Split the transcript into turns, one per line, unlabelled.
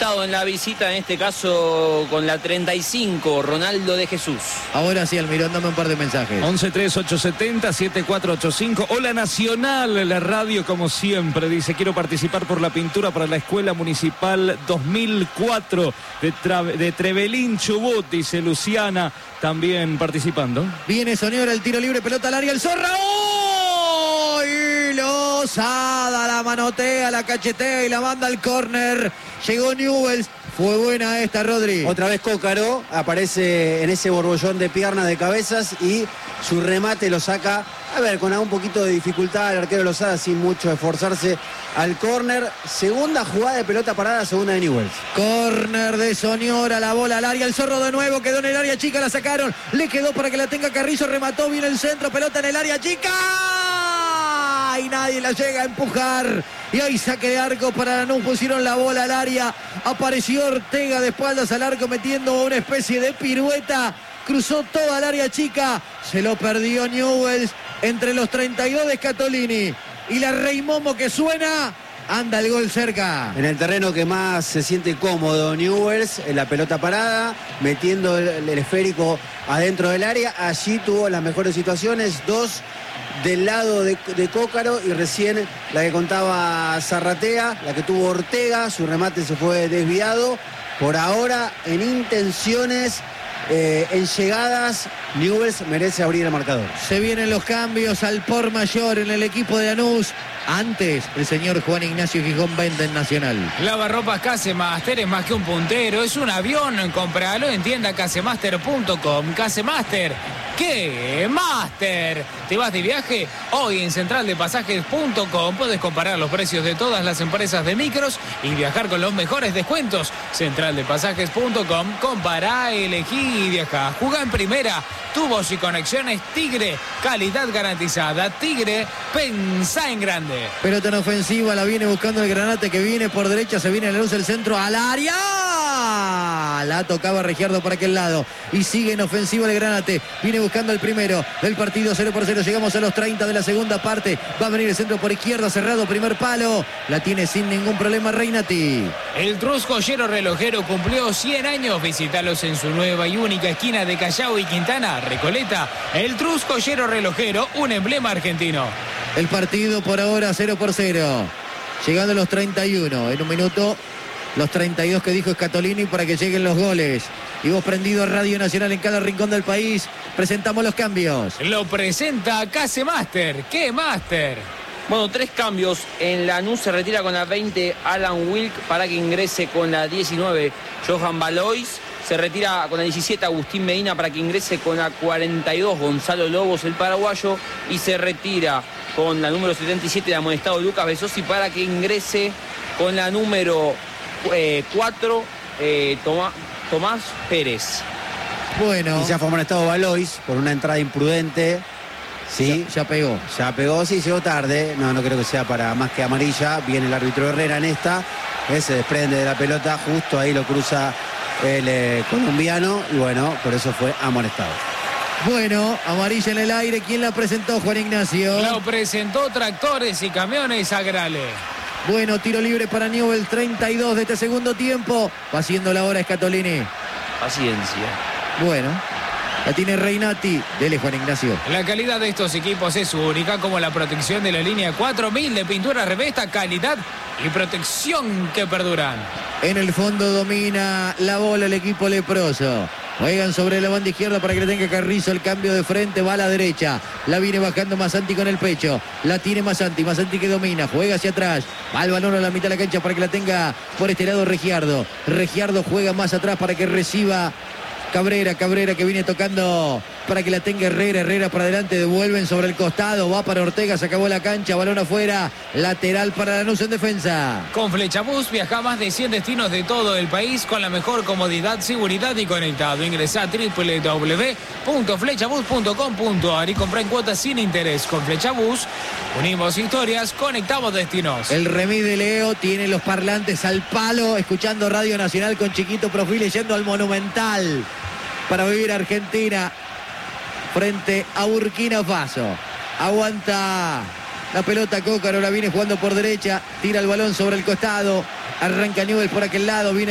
amonestado en la visita, en este caso con la 35, Ronaldo de Jesús.
Ahora sí, Almirón, dame un par de mensajes.
113870-7485. Hola Nacional, la radio como siempre. Dice, quiero participar por la pintura para la Escuela Municipal 2004 de Trevelín, Chubut. Dice Luciana, también participando.
Viene Soñora, el tiro libre, pelota al área, el Zorra. ¡Oh! Y Lozada la manotea, la cachetea y la manda al córner. Llegó Newell's. Fue buena esta, Rodri.
Otra vez Cócaro aparece en ese borbollón de pierna, de cabezas, y su remate lo saca, a ver, con un poquito de dificultad el arquero Lozada, sin mucho esforzarse, al córner. Segunda jugada de pelota parada, segunda de Newell's.
Córner de Soñora, la bola al área, el Zorro de nuevo, quedó en el área chica, la sacaron, le quedó para que la tenga Carrizo, remató bien el centro, pelota en el área chica. Y nadie la llega a empujar. Y hay saque de arco para Lanús, pusieron la bola al área. Apareció Ortega de espaldas al arco metiendo una especie de pirueta. Cruzó toda el área chica. Se lo perdió Newell's entre los 32 de Scatolini. Y la Rey Momo que suena. Anda el gol cerca.
En el terreno que más se siente cómodo Newell's, en la pelota parada, metiendo el esférico adentro del área. Allí tuvo las mejores situaciones, dos del lado de Cócaro y recién la que contaba Zarratea, la que tuvo Ortega, su remate se fue desviado. Por ahora, en intenciones, en llegadas, Newell's merece abrir el marcador.
Se vienen los cambios al por mayor en el equipo de Lanús. Antes, el señor Juan Ignacio Gijón vende en Nacional.
Lavarropas Casemaster es más que un puntero, es un avión. Compralo en tienda casemaster.com. Casemaster, ¿qué? ¡Master! ¿Te vas de viaje? Hoy en centraldepasajes.com puedes comparar los precios de todas las empresas de micros y viajar con los mejores descuentos. Centraldepasajes.com, compará, elegí y viajá. Jugá en primera. Tubos y conexiones Tigre, calidad garantizada. Tigre, pensá en grande.
Pelota en ofensiva, la viene buscando el Granate que viene por derecha, se viene a la luz el centro al área. La tocaba Regiardo por aquel lado y sigue en ofensiva el Granate. Viene buscando el primero del partido 0-0. Llegamos a los 30 de la segunda parte. Va a venir el centro por izquierda, cerrado, primer palo. La tiene sin ningún problema Reinati.
El Trus Joyero Relojero cumplió 100 años. Visítalos en su nueva y única esquina de Callao y Quintana, Recoleta. El Trus Joyero Relojero, un emblema argentino.
El partido por ahora 0-0. Llegando a los 31. En un minuto, los 32 que dijo Scatolini para que lleguen los goles. Y vos prendido a Radio Nacional en cada rincón del país. Presentamos los cambios.
Lo presenta Casemaster. ¿Qué Master?
Bueno, 3 cambios. En Lanús se retira con la 20 Alan Wilk para que ingrese con la 19 Johan Valois. Se retira con la 17 Agustín Medina para que ingrese con la 42 Gonzalo Lobos, el paraguayo. Y se retira con la número 77 de amonestado Lucas Besosi para que ingrese con la número 4 Tomás Pérez.
Bueno.
Y ya fue amonestado Valois por una entrada imprudente. Sí,
ya pegó.
Ya pegó, sí, llegó tarde. No creo que sea para más que amarilla. Viene el árbitro Herrera en esta. Se desprende de la pelota, justo ahí lo cruza el colombiano. Y bueno, por eso fue amonestado.
Bueno, amarilla en el aire. ¿Quién la presentó, Juan Ignacio?
Lo presentó Tractores y Camiones Agrale.
Bueno, tiro libre para Newell's, 32 de este segundo tiempo. Va haciendo la hora Scatolini.
Paciencia.
Bueno, la tiene Reinati. Dele, Juan Ignacio.
La calidad de estos equipos es única, como la protección de la línea 4000 de pintura Revesta, calidad y protección que perduran.
En el fondo domina la bola el equipo leproso. Juegan sobre la banda izquierda para que le tenga Carrizo. El cambio de frente va a la derecha. La viene bajando Masanti con el pecho. La tiene Masanti. Masanti que domina. Juega hacia atrás. Va el balón a la mitad de la cancha para que la tenga por este lado Regiardo. Regiardo juega más atrás para que reciba Cabrera que viene tocando para que la tenga Herrera. Herrera para adelante. Devuelven sobre el costado. Va para Ortega. Se acabó la cancha. Balón afuera. Lateral para Lanús en defensa.
Con Flechabús viaja a más de 100 destinos de todo el país con la mejor comodidad, seguridad y conectado. Ingresa a www.flechabus.com.ar y compra en cuotas sin interés. Con Flechabús unimos historias, conectamos destinos.
El remis de Leo tiene los parlantes al palo, escuchando Radio Nacional con chiquito perfil, yendo al Monumental para vivir Argentina frente a Burkina Faso. Aguanta la pelota Cócaro, la viene jugando por derecha, tira el balón sobre el costado, arranca Newell's por aquel lado, viene